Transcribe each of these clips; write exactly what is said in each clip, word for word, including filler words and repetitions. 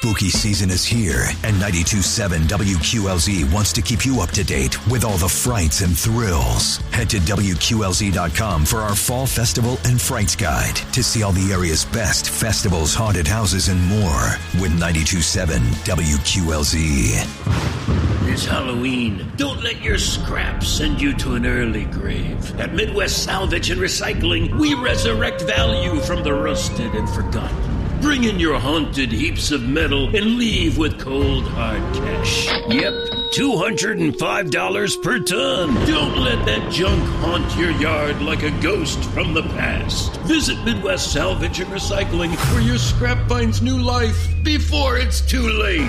Spooky season is here, and ninety-two point seven W Q L Z wants to keep you up to date with all the frights and thrills. Head to W Q L Z dot com for our Fall Festival and Frights Guide to see all the area's best festivals, haunted houses, and more with ninety-two point seven W Q L Z. It's Halloween. Don't let your scraps send you to an early grave. At Midwest Salvage and Recycling, we resurrect value from the rusted and forgotten. Bring in your haunted heaps of metal and leave with cold, hard cash. Yep, two hundred five dollars per ton. Don't let that junk haunt your yard like a ghost from the past. Visit Midwest Salvage and Recycling, where your scrap finds new life before it's too late.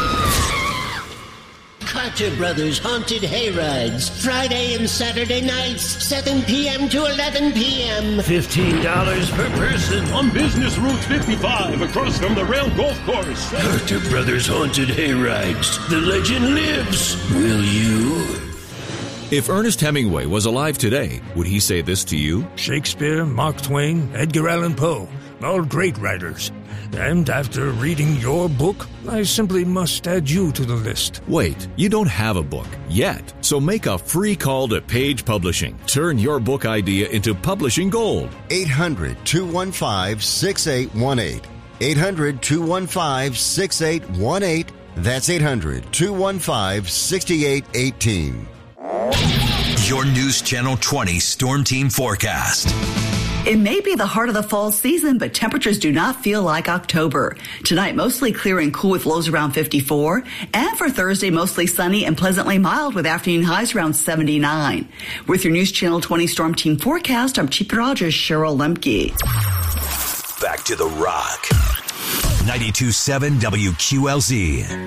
Carter Brothers Haunted Hayrides, Friday and Saturday nights, seven p.m. to eleven p.m. fifteen dollars per person on Business Route fifty-five, across from the Rail Golf Course. Carter Brothers Haunted Hayrides. The legend lives. Will you? If Ernest Hemingway was alive today, would he say this to you? Shakespeare, Mark Twain, Edgar Allan Poe, all great writers. And after reading your book, I simply must add you to the list. Wait, you don't have a book yet. So make a free call to Page Publishing. Turn your book idea into publishing gold. eight hundred, two one five, six eight one eight. eight hundred, two one five, six eight one eight. That's eight hundred, two one five, six eight one eight. Your News Channel twenty Storm Team Forecast. It may be the heart of the fall season, but temperatures do not feel like October. Tonight, mostly clear and cool with lows around fifty-four. And for Thursday, mostly sunny and pleasantly mild with afternoon highs around seventy-nine. With your News Channel twenty Storm Team Forecast, I'm Chief Meteorologist Cheryl Lemke. Back to the Rock. ninety-two point seven W Q L Z.